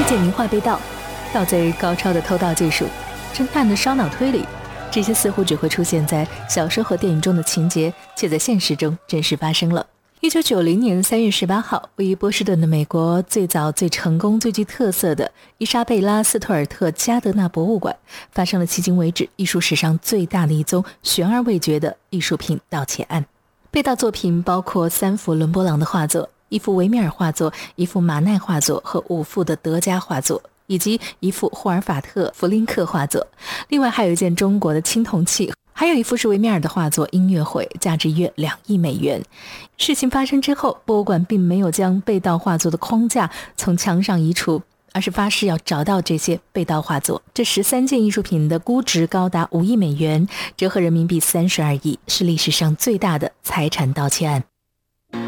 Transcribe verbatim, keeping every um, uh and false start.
解名画被盗，盗贼高超的偷盗技术，侦探的烧脑推理，这些似乎只会出现在小说和电影中的情节，却在现实中真实发生了。一九九零年三月十八号，位于波士顿的美国最早、最成功、最具特色的伊莎贝拉·斯图尔特加德纳博物馆发生了迄今为止艺术史上最大的一宗悬而未决的艺术品盗窃案。被盗作品包括三幅伦勃朗的画作、一幅维米尔画作、一幅马奈画作和五幅的德加画作，以及一幅霍尔法特·弗林克画作。另外还有一件中国的青铜器，还有一幅是维米尔的画作《音乐会》，价值约两亿美元。事情发生之后，博物馆并没有将被盗画作的框架从墙上移除，而是发誓要找到这些被盗画作。这十三件艺术品的估值高达五亿美元，折合人民币三十二亿，是历史上最大的财产盗窃案。